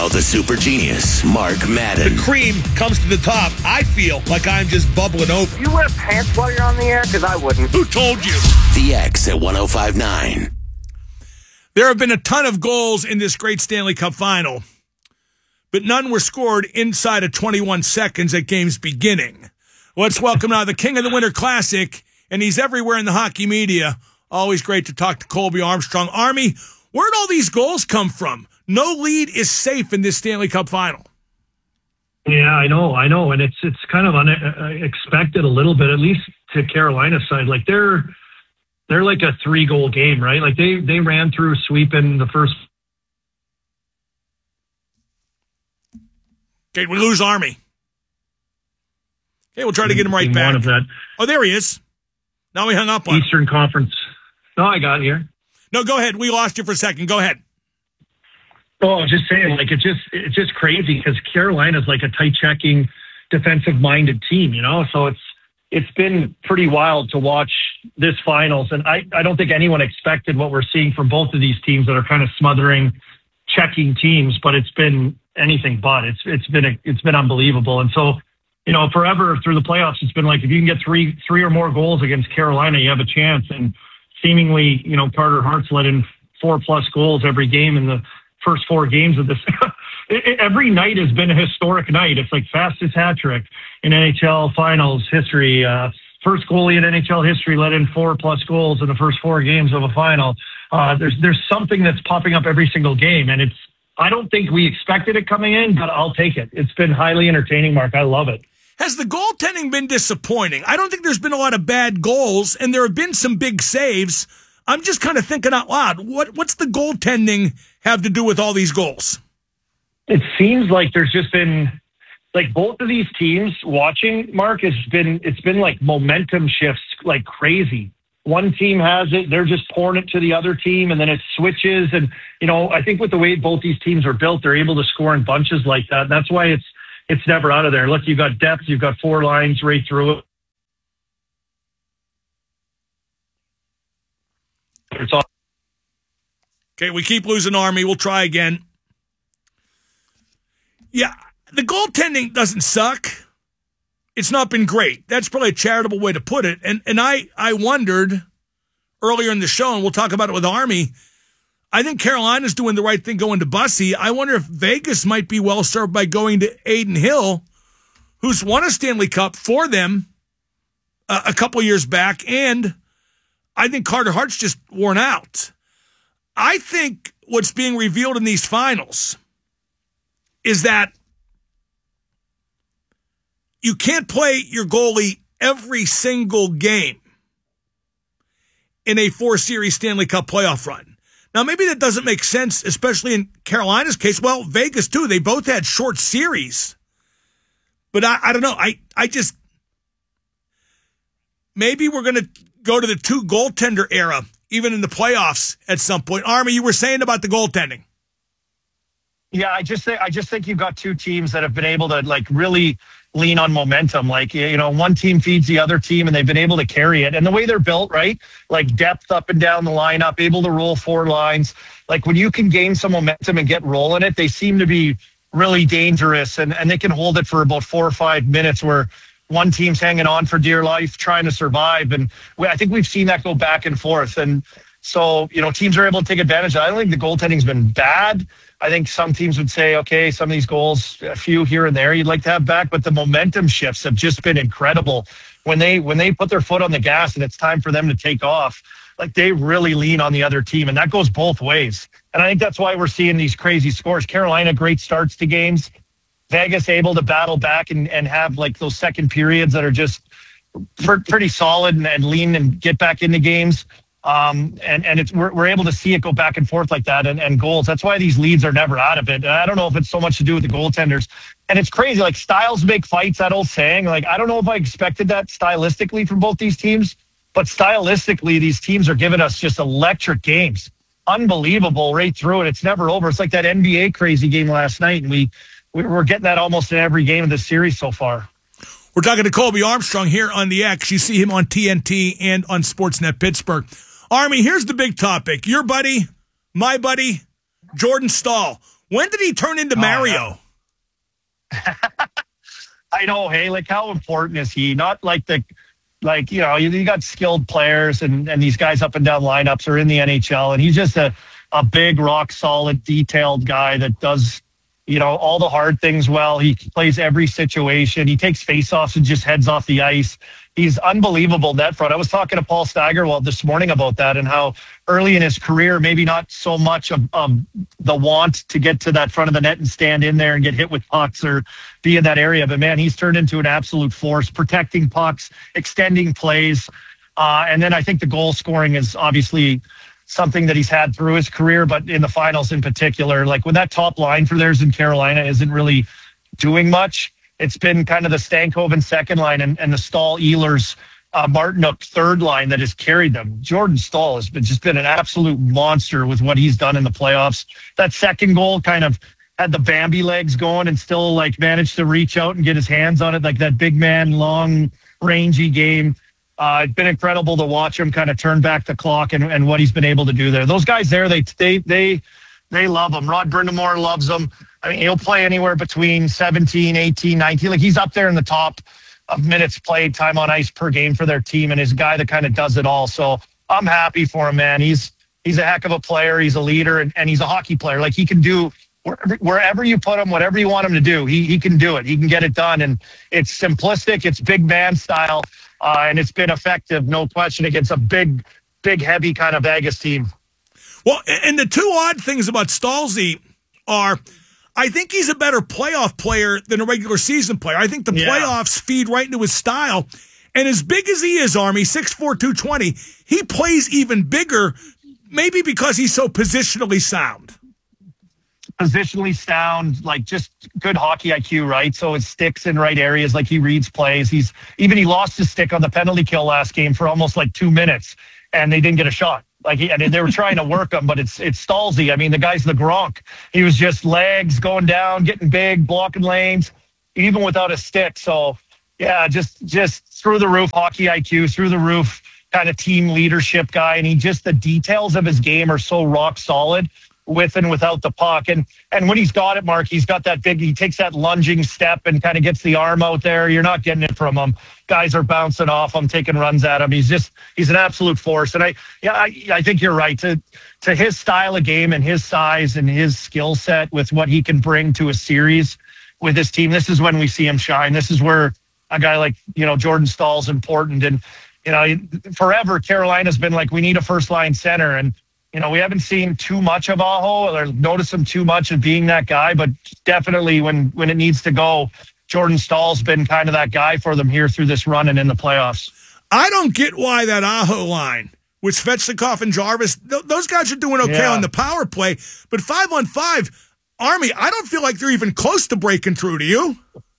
Now the super genius, Mark Madden. The cream comes to the top. I feel like I'm just bubbling over. You wear pants while you're on the air? Because I wouldn't. Who told you? The X at 105.9. There have been a ton of goals in this great Stanley Cup final, but none were scored inside of 21 seconds at game's beginning. Let's welcome now the king of the Winter Classic, and he's everywhere in the hockey media. Always great to talk to Colby Armstrong. Army, where'd all these goals come from? No lead is safe in this Stanley Cup final. Yeah, I know, and it's kind of unexpected a little bit, at least to Carolina's side. Like they're like a 3-goal game, right? Like they ran through sweeping the first. Okay, we lose Army. Okay, we'll try to get him right back. One of that. Oh, there he is. Now we hung up on Eastern Conference. No, I got it here. No, go ahead. We lost you for a second. Go ahead. Oh, I was just saying, like it's just crazy because Carolina's like a tight checking, defensive minded team, you know. So it's been pretty wild to watch this finals, and I don't think anyone expected what we're seeing from both of these teams that are kind of smothering, checking teams. But it's been anything but. It's been unbelievable, and so you know, forever through the playoffs, it's been like if you can get three or more goals against Carolina, you have a chance. And seemingly, you know, Carter Hart's let in 4+ goals every game in the first 4 games of this. Every night has been a historic night. It's like fastest hat trick in NHL finals history. First goalie in NHL history let in 4+ goals in the first 4 games of a final. There's something that's popping up every single game, and I don't think we expected it coming in, but I'll take it. It's been highly entertaining, Mark. I love it. Has the goaltending been disappointing? I don't think there's been a lot of bad goals, and there have been some big saves. I'm just kind of thinking out loud. What's the goaltending have to do with all these goals? It seems like there's just been, like both of these teams watching, Mark, it's been like momentum shifts like crazy. One team has it, they're just pouring it to the other team, and then it switches. And, you know, I think with the way both these teams are built, they're able to score in bunches like that. And that's why it's never out of there. Look, you've got depth, you've got 4 lines right through it. It's all. Okay, we keep losing Army. We'll try again. Yeah, the goaltending doesn't suck. It's not been great. That's probably a charitable way to put it. And I wondered earlier in the show, and we'll talk about it with Army, I think Carolina's doing the right thing going to Bussy. I wonder if Vegas might be well served by going to Adin Hill, who's won a Stanley Cup for them a couple years back, and I think Carter Hart's just worn out. I think what's being revealed in these finals is that you can't play your goalie every single game in a 4-series Stanley Cup playoff run. Now, maybe that doesn't make sense, especially in Carolina's case. Well, Vegas, too. They both had short series. But I don't know. I just maybe we're going to go to the 2 goaltender era, even in the playoffs at some point. Army, you were saying about the goaltending. Yeah, I just think you've got 2 teams that have been able to like really lean on momentum. Like, you know, one team feeds the other team and they've been able to carry it. And the way they're built, right? Like depth up and down the lineup, able to roll 4 lines. Like when you can gain some momentum and get rolling it, they seem to be really dangerous, and they can hold it for about 4 or 5 minutes where one team's hanging on for dear life, trying to survive. And I think we've seen that go back and forth. And so, you know, teams are able to take advantage of it. I don't think the goaltending's been bad. I think some teams would say, okay, some of these goals, a few here and there you'd like to have back, but the momentum shifts have just been incredible. When they put their foot on the gas and it's time for them to take off, like they really lean on the other team, and that goes both ways. And I think that's why we're seeing these crazy scores. Carolina, great starts to games. Vegas able to battle back and have like those second periods that are just pretty solid and lean and get back into games. And we're able to see it go back and forth like that and goals. That's why these leads are never out of it. And I don't know if it's so much to do with the goaltenders. And it's crazy, like styles make fights, that old saying. Like, I don't know if I expected that stylistically from both these teams, but stylistically, these teams are giving us just electric games. Unbelievable right through it. It's never over. It's like that NBA crazy game last night, and we're getting that almost in every game of this series so far. We're talking to Colby Armstrong here on the X. You see him on TNT and on Sportsnet Pittsburgh. Army, here's the big topic. Your buddy, my buddy, Jordan Staal. When did he turn into Mario? I know, hey, like how important is he? Not like you got skilled players and these guys up and down lineups are in the NHL, and he's just a big, rock solid, detailed guy that does, all the hard things well. He plays every situation. He takes faceoffs and just heads off the ice. He's unbelievable net front. I was talking to Paul Steigerwald this morning about that and how early in his career, maybe not so much of the want to get to that front of the net and stand in there and get hit with pucks or be in that area. But, man, he's turned into an absolute force, protecting pucks, extending plays. And then I think the goal scoring is obviously something that he's had through his career, but in the finals in particular, like when that top line for theirs in Carolina isn't really doing much, it's been kind of the Stankoven second line and the Stahl, Ehlers, Martinook third line that has carried them. Jordan Stahl has just been an absolute monster with what he's done in the playoffs. That second goal kind of had the Bambi legs going and still like managed to reach out and get his hands on it, like that big man, long, rangy game. It's been incredible to watch him kind of turn back the clock and what he's been able to do there. Those guys there, they love him. Rod Brindamore loves him. I mean, he'll play anywhere between 17, 18, 19. Like he's up there in the top of minutes played, time on ice per game for their team, and he's a guy that kind of does it all. So I'm happy for him, man. He's a heck of a player. He's a leader, and he's a hockey player. Like he can do wherever you put him, whatever you want him to do, he can do it. He can get it done, and it's simplistic. It's big man style, and it's been effective, no question, against a big, heavy kind of Vegas team. Well, and the two odd things about Stalzy are, I think he's a better playoff player than a regular season player. I think the playoffs feed right into his style. And as big as he is, Army, 6'4", 220, he plays even bigger, maybe because he's so positionally sound. Positionally sound, like just good hockey IQ, right? So his stick's in right areas, like he reads plays. He lost his stick on the penalty kill last game for almost like 2 minutes, and they didn't get a shot. And they were trying to work him, but it's Stalzy. I mean, the guy's the Gronk. He was just legs going down, getting big, blocking lanes, even without a stick. So, yeah, just through the roof hockey IQ, through the roof kind of team leadership guy. And the details of his game are so rock solid with and without the puck. And when he's got it, Mark, he's got that he takes that lunging step and kind of gets the arm out there. You're not getting it from him. Guys are bouncing off him, taking runs at him. He's an absolute force. And I think you're right. To his style of game and his size and his skill set with what he can bring to a series with his team, this is when we see him shine. This is where a guy like, Jordan Stahl's important. And, forever Carolina's been like, we need a first line center. And, we haven't seen too much of Aho or noticed him too much of being that guy, but definitely when it needs to go, Jordan Stahl's been kind of that guy for them here through this run and in the playoffs. I don't get why that Aho line with Svechnikov and Jarvis, those guys are doing okay on the power play, but 5-on-5, Army, I don't feel like they're even close to breaking through. Do you?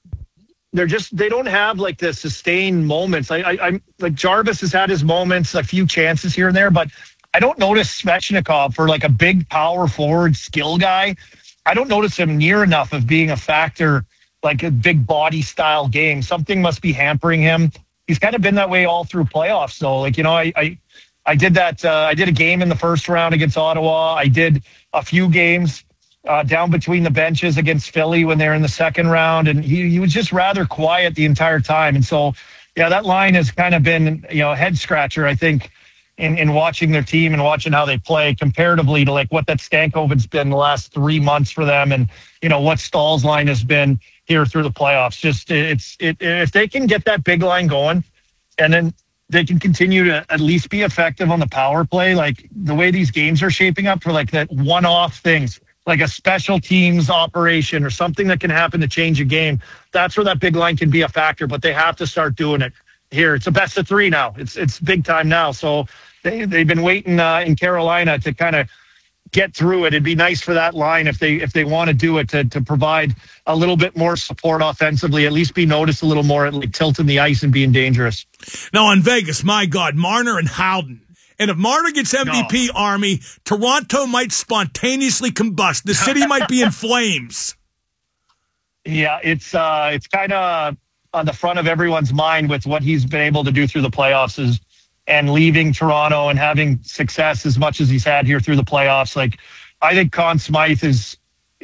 They don't have like the sustained moments. I'm like Jarvis has had his moments, a few chances here and there, but I don't notice Svechnikov for like a big power forward skill guy. I don't notice him near enough of being a factor, like a big body style game. Something must be hampering him. He's kind of been that way all through playoffs. So like, I did that. I did a game in the first round against Ottawa. I did a few games down between the benches against Philly when they're in the second round. And he was just rather quiet the entire time. And so, yeah, that line has kind of been, a head scratcher, I think, in watching their team and watching how they play comparatively to like what that Stankoven's been the last 3 months for them. And, what Stahl's line has been here through the playoffs. If they can get that big line going and then they can continue to at least be effective on the power play, like the way these games are shaping up for like that one-off things, like a special teams operation or something that can happen to change a game. That's where that big line can be a factor, but they have to start doing it here. It's a best of 3 now. It's big time now. So they've been waiting in Carolina to kind of get through it. It'd be nice for that line if they want to do it to provide a little bit more support offensively, at least be noticed a little more at like tilting the ice and being dangerous. Now on Vegas, my God, Marner and Howden. And if Marner gets MVP, Army, Toronto might spontaneously combust. The city might be in flames. Yeah, it's kind of on the front of everyone's mind with what he's been able to do through the playoffs and leaving Toronto and having success as much as he's had here through the playoffs. Like, I think Conn Smythe is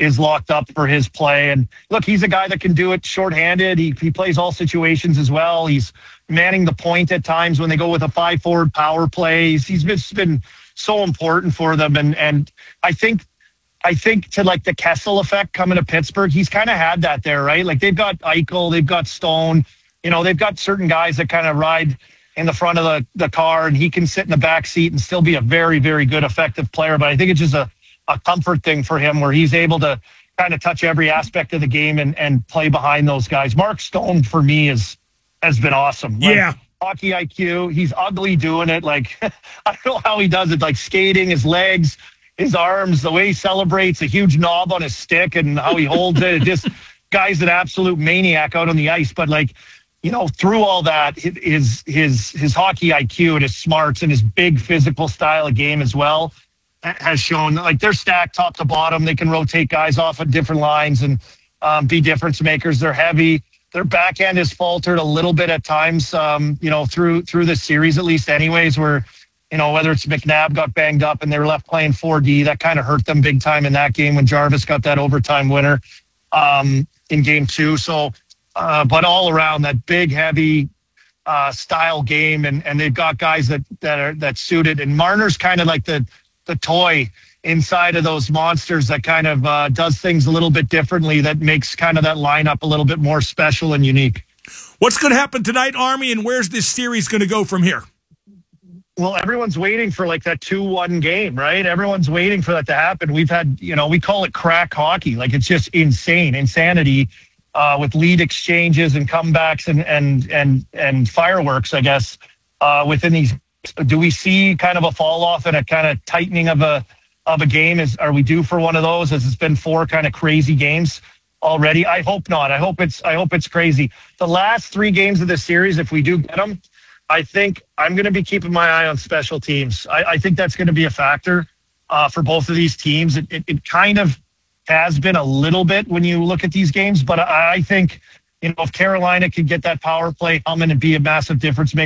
is locked up for his play. And look, he's a guy that can do it shorthanded. He plays all situations as well. He's manning the point at times when they go with a 5-forward power play. He's just been so important for them. And I think to like the Kessel effect coming to Pittsburgh, he's kind of had that there, right? Like they've got Eichel, they've got Stone, they've got certain guys that kind of ride in the front of the car, and he can sit in the back seat and still be a very, very good, effective player. But I think it's just a comfort thing for him where he's able to kind of touch every aspect of the game and play behind those guys. Mark Stone, for me, has been awesome. Yeah. Hockey IQ, he's ugly doing it. Like, I don't know how he does it, like skating, his legs, his arms, the way he celebrates, a huge knob on his stick and how he holds it. Just guy's an absolute maniac out on the ice. But like, through all that, his hockey IQ and his smarts and his big physical style of game as well has shown, like, they're stacked top to bottom. They can rotate guys off at different lines and be difference makers. They're heavy. Their backhand has faltered a little bit at times, through this series, at least anyways, where, whether it's McNabb got banged up and they were left playing 4D, that kind of hurt them big time in that game when Jarvis got that overtime winner in game 2. So, but all around, that big, heavy style game, and they've got guys that suit it. And Marner's kind of like the toy inside of those monsters that kind of does things a little bit differently, that makes kind of that lineup a little bit more special and unique. What's going to happen tonight, Army, and where's this series going to go from here? Well, everyone's waiting for like that 2-1 game, right? Everyone's waiting for that to happen. We've had, we call it crack hockey. Like, it's just insanity with lead exchanges and comebacks and fireworks, I guess, within these. Do we see kind of a fall off and a kind of tightening of a game? Are we due for one of those? As it's been 4 kind of crazy games already? I hope not. I hope it's crazy. The last 3 games of this series, if we do get them, I think I'm going to be keeping my eye on special teams. I think that's going to be a factor for both of these teams. It kind of has been a little bit when you look at these games, but I think, if Carolina could get that power play humming and be a massive difference maker,